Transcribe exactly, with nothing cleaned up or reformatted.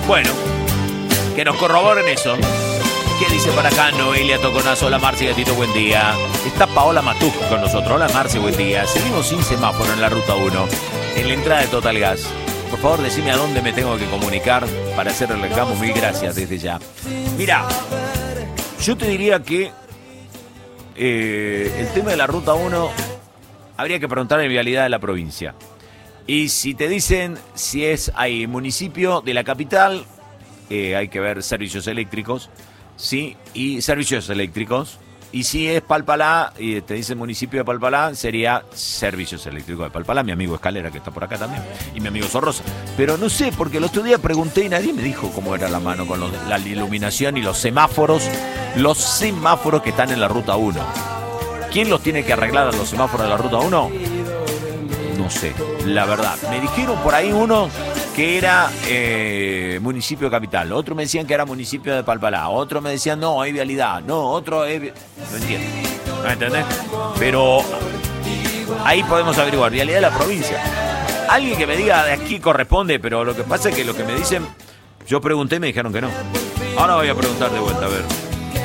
Bueno, que nos corroboren eso. ¿Qué dice para acá Noelia Toconazo? Hola Marci, gatito, buen día. Está Paola Matú con nosotros. Hola Marci, buen día. Seguimos sin semáforo en la ruta uno, en la entrada de Total Gas. Por favor, decime a dónde me tengo que comunicar para hacer el reclamo. Mil gracias desde ya. Mira, yo te diría que eh, el tema de la ruta uno habría que preguntar en vialidad de la provincia. Y si te dicen si es hay municipio de la capital, eh, hay que ver servicios eléctricos. Sí, y servicios eléctricos. Y si es Palpalá, y te dice municipio de Palpalá, sería servicios eléctricos de Palpalá. Mi amigo Escalera, que está por acá también, y mi amigo Sorrosa. Pero no sé, porque el otro día pregunté y nadie me dijo cómo era la mano con los, la iluminación y los semáforos. Los semáforos que están en la ruta uno. ¿Quién los tiene que arreglar a los semáforos de la ruta uno? No sé, la verdad. Me dijeron por ahí uno que era eh, municipio capital, otro me decían que era municipio de Palpalá, otro me decían no, hay vialidad, no, otro es... No entiendo, ¿no entendés? Pero ahí podemos averiguar, vialidad de la provincia. Alguien que me diga de aquí corresponde, pero lo que pasa es que lo que me dicen, yo pregunté y me dijeron que no. Ahora voy a preguntar de vuelta, a ver.